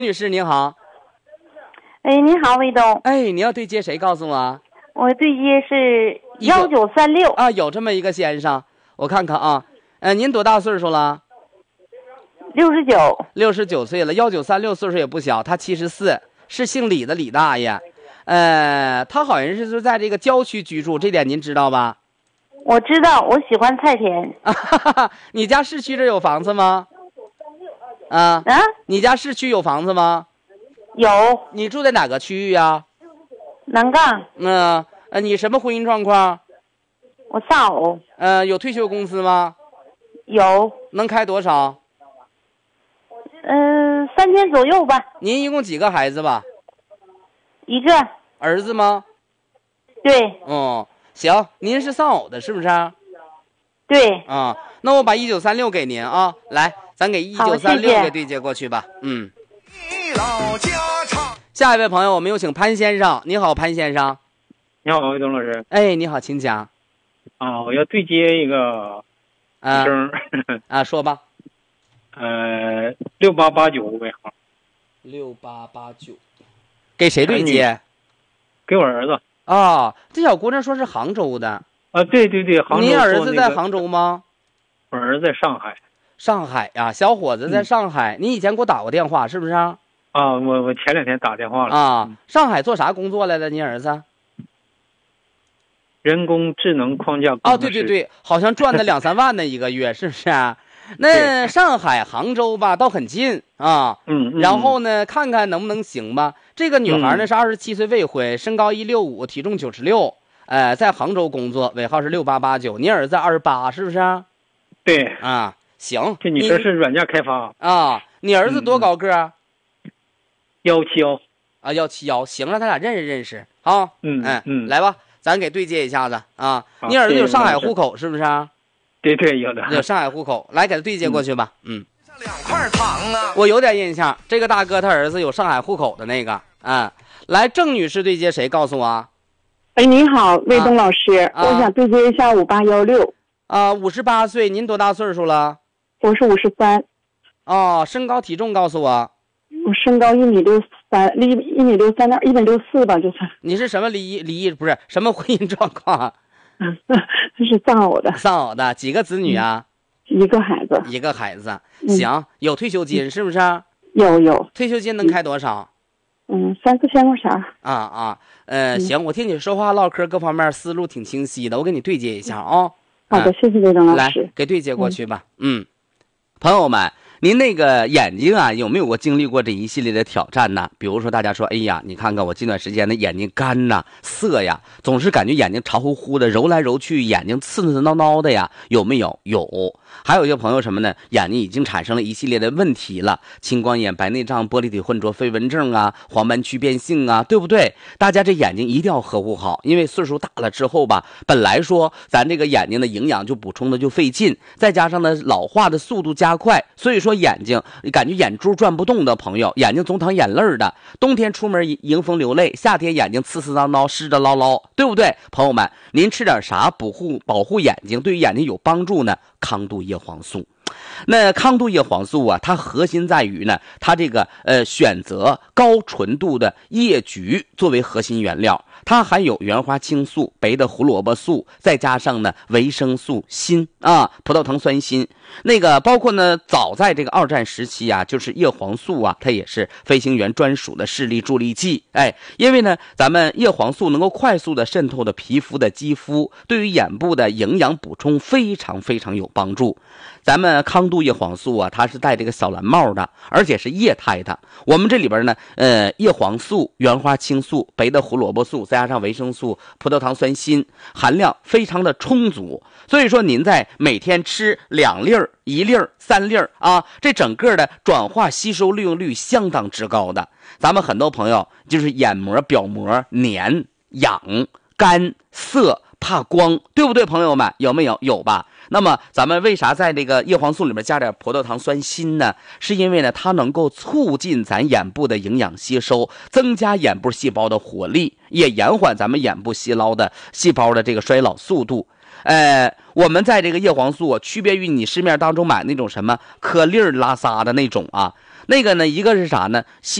女士您好。 哎，你好，魏东。 哎，你要对接谁？告诉我。 我对接是1936 啊，有这么一个先生，我看看啊。您多大岁数了 69。 69岁了。1936岁数也不小，他74，是姓李的李大爷。他好像是在这个郊区居住，这点您知道吧？ 我知道，我喜欢菜田。 你家市区这有房子吗？啊？你家市区有房子吗？ 有。 你住在哪个区域呀？ 南岗。 你什么婚姻状况？ 我丧偶。 有退休工资吗？ 有。 能开多少 ？3000左右吧。 您一共几个孩子吧？ 一个。 儿子吗？ 对。 行，您是丧偶的是不是？ 对。 那我把1936给您啊，来，咱给1936给对接过去吧。下一位朋友，我们有请潘先生。你好，潘先生。 你好，魏东老师。 哎，你好，请讲。 我要对接一个女生。 说吧。 6889尾号。 6889。给谁对接？ 给我儿子。 这小姑娘说是杭州的。 对对对，杭州。 你儿子在杭州吗？ 我儿子在上海。 上海呀，小伙子在上海。你以前给我打过电话是不是？ 我前2天打电话了。 上海做啥工作来了？你儿子？ 人工智能框架工程师。 对对对，好像赚了2-3万的一个月，是不是啊？那上海杭州吧倒很近啊。然后呢，看看能不能行吧。这个女孩呢是27岁未婚，身高165，体重96，在杭州工作，尾号是6889。你儿子28是不是？ 对。 行。 这女生是软件开发。 你儿子多高个 ？171。 171，行，让他俩认识认识啊。来吧，咱给对接一下子啊。你儿子有上海户口是不是？ 对对，有的。 有上海户口，来给他对接过去吧。 2块糖啊！ 我有点印象，这个大哥他儿子有上海户口的那个。来，郑女士对接谁？告诉我。 哎，你好，魏东老师，我想对接一下5816。 58岁，您多大岁数了？ 我是53。 身高体重告诉我。 我身高1.63，1.64吧，就算。 你是什么离异不是什么婚姻状况？ 是丧偶的。 丧偶的，几个子女啊？ 一个孩子。 一个孩子。行，有退休金是不是？ 有。 退休金能开多少 ？3-4千块钱。 行，我听你说话唠嗑各方面思路挺清晰的，我给你对接一下啊。 好的，谢谢魏东老师。 来，给对接过去吧。朋友们，您那个眼睛啊，有没有过经历过这一系列的挑战呢？比如说大家说，哎呀，你看看我近段时间的眼睛干呐、涩呀，总是感觉眼睛潮乎乎的，揉来揉去，眼睛刺刺挠挠的呀，有没有？有。还有一些朋友什么呢？眼睛已经产生了一系列的问题了，青光眼、白内障、玻璃体混浊、飞蚊症啊，黄斑区变性啊，对不对？大家这眼睛一定要呵护好，因为岁数大了之后吧，本来说咱这个眼睛的营养就补充的就费劲，再加上呢老化的速度加快，所以说眼睛感觉眼珠转不动的朋友，眼睛总淌眼泪的，冬天出门迎风流泪，夏天眼睛刺刺挠挠、湿着捞捞，对不对？朋友们，您吃点啥保护眼睛，对于眼睛有帮助呢？康度叶黄素。那康度叶黄素啊，它核心在于呢，它这个选择高纯度的叶菊作为核心原料，它含有原花青素、白的胡萝卜素，再加上呢维生素锌葡萄糖酸锌。那个包括呢，早在这个2战时期啊，就是叶黄素啊，它也是飞行员专属的视力助力剂。因为呢，咱们叶黄素能够快速的渗透的皮肤的肌肤，对于眼部的营养补充非常非常有帮助。咱们康度叶黄素啊，它是带这个小蓝帽的，而且是液态的。我们这里边呢，叶黄素、原花青素、白的胡萝卜素，再加上维生素、葡萄糖酸锌，含量非常的充足。所以说，您在每天吃2粒、1粒、3粒啊，这整个的转化吸收利用率相当之高的。咱们很多朋友就是眼膜、表膜黏、痒、干、涩、怕光，对不对？朋友们，有没有？有吧？那么咱们为啥在这个叶黄素里面加点葡萄糖酸锌呢？是因为呢，它能够促进咱眼部的营养吸收，增加眼部细胞的活力，也延缓咱们眼部细胞的这个衰老速度。我们在这个叶黄素区别于你市面当中买那种什么颗粒拉撒的那种啊， 那个呢，一个是啥呢？